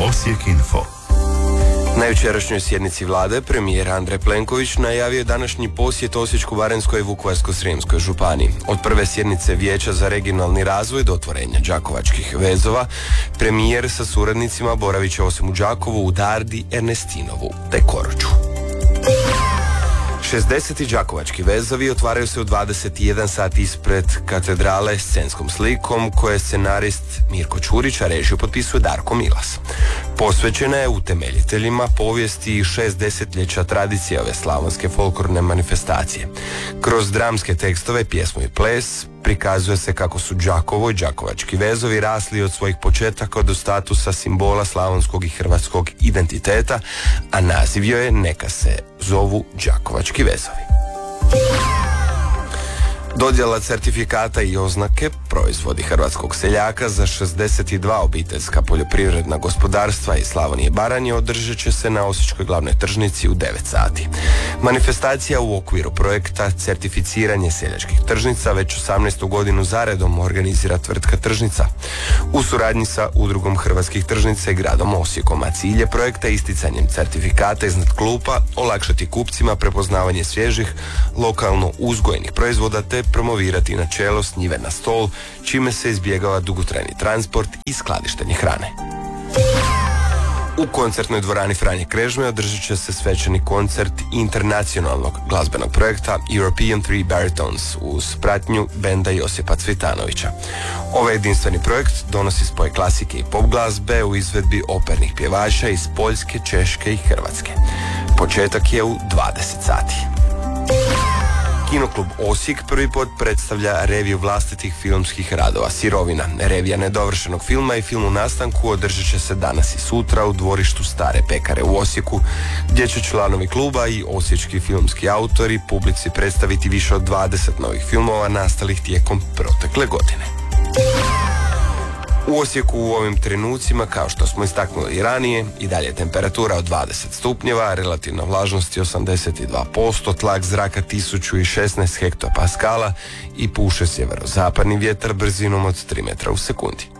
Osijek Info. Na jučerašnjoj sjednici vlade premijer Andrej Plenković najavio je današnji posjet Osječko-baranjskoj i Vukovarsko-srijemskoj županiji. Od prve sjednice Vijeća za regionalni razvoj do otvorenja đakovačkih vezova, premijer sa suradnicima boravit će osim u Đakovu, u Dardi, Ernestinovu te Koroču. 60. đakovački vezovi otvaraju se u 21 sat ispred katedrale scenskom slikom koje scenarist Mirko Ćurić, a režiju potpisuje Darko Milas. Posvećena je utemeljiteljima povijesti i 6 desetljeća tradicije ove slavonske folklorne manifestacije. Kroz dramske tekstove, pjesmu i ples prikazuje se kako su Đakovo i đakovački vezovi rasli od svojih početaka do statusa simbola slavonskog i hrvatskog identiteta, a naziv joj je Neka se zovu đakovački vezovi. Dodjela certifikata i oznake proizvodi hrvatskog seljaka za 62 obiteljska poljoprivredna gospodarstva iz Slavonije i Baranje održat će se na Osječkoj glavnoj tržnici u 9 sati. Manifestacija u okviru projekta Certificiranje seljačkih tržnica već 18. godinu zaredom organizira tvrtka Tržnica u suradnji sa Udrugom hrvatskih tržnica i gradom Osijekom, a cilj je projekta isticanjem certifikata iznad klupa olakšati kupcima prepoznavanje svježih, lokalno uzgojenih proizvoda te promovirati načelo s njive na stol, čime se izbjegava dugotrajni transport i skladištenje hrane. U koncertnoj dvorani Franje Krežme održat će se svečani koncert internacionalnog glazbenog projekta European Three Baritones uz pratnju benda Josipa Cvitanovića. Ovaj jedinstveni projekt donosi spoj klasike i pop glazbe u izvedbi opernih pjevača iz Poljske, Češke i Hrvatske. Početak je u 20 sati. Kinoklub Osijek prvi put predstavlja reviju vlastitih filmskih radova Sirovina. Revija nedovršenog filma i film u nastanku održat će se danas i sutra u dvorištu Stare pekare u Osijeku, gdje će članovi kluba i osječki filmski autori publici predstaviti više od 20 novih filmova nastalih tijekom protekle godine. U Osijeku u ovim trenucima, kao što smo istaknuli i ranije, i dalje je temperatura od 20 stupnjeva, relativna vlažnost je 82%, tlak zraka 1016 hektopaskala i puše sjeverozapadni vjetar brzinom od 3 metra u sekundi.